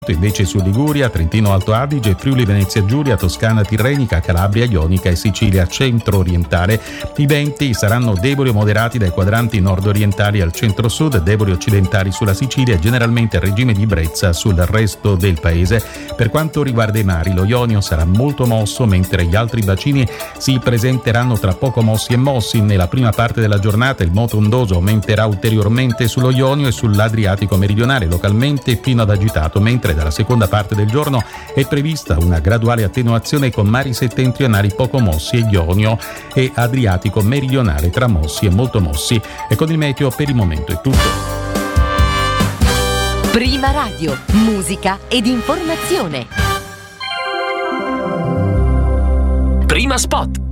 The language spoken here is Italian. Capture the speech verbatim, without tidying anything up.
Invece su Liguria, Trentino Alto Adige, Friuli Venezia Giulia, Toscana Tirrenica, Calabria Ionica e Sicilia centro-orientale. I venti saranno deboli o moderati dai quadranti nord-orientali al centro-sud, deboli occidentali sulla Sicilia e generalmente regime di brezza sul resto del paese. Per quanto riguarda i mari, lo Ionio sarà molto mosso, mentre gli altri bacini si presenteranno tra poco mossi e mossi. Nella prima parte della giornata il moto ondoso aumenterà ulteriormente sullo Ionio e sull'Adriatico meridionale, localmente fino ad agitato, mentre dalla seconda parte del giorno è prevista una graduale attenuazione con mari settentrionali poco mossi e Ionio e Adriatico meridionale tra mossi e molto mossi. E con il meteo per il momento è tutto. Prima Radio, musica ed informazione. Prima Spot.